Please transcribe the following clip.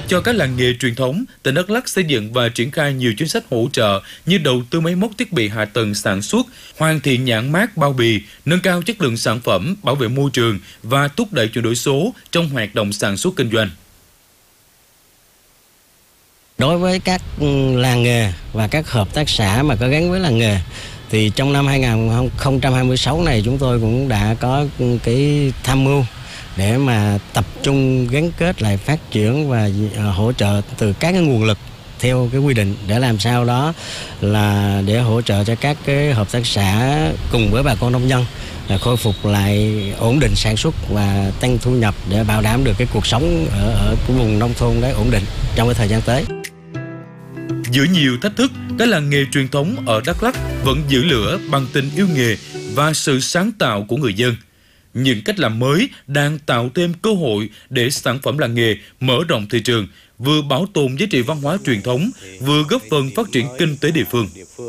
Cho các làng nghề truyền thống, tỉnh Đắk Lắk xây dựng và triển khai nhiều chính sách hỗ trợ như đầu tư máy móc thiết bị hạ tầng sản xuất, hoàn thiện nhãn mác bao bì, nâng cao chất lượng sản phẩm, bảo vệ môi trường và thúc đẩy chuyển đổi số trong hoạt động sản xuất kinh doanh. Đối với các làng nghề và các hợp tác xã mà có gắn với làng nghề, thì trong năm 2026 này chúng tôi cũng đã có cái tham mưu để mà tập trung gắn kết lại phát triển và hỗ trợ từ các cái nguồn lực theo cái quy định, để làm sao đó là để hỗ trợ cho các cái hợp tác xã cùng với bà con nông dân khôi phục lại ổn định sản xuất và tăng thu nhập để bảo đảm được cái cuộc sống ở cái vùng nông thôn đấy ổn định trong cái thời gian tới. Giữa nhiều thách thức, các làng nghề truyền thống ở Đắk Lắk vẫn giữ lửa bằng tình yêu nghề và sự sáng tạo của người dân. Những cách làm mới đang tạo thêm cơ hội để sản phẩm làng nghề mở rộng thị trường, vừa bảo tồn giá trị văn hóa truyền thống, vừa góp phần phát triển kinh tế địa phương.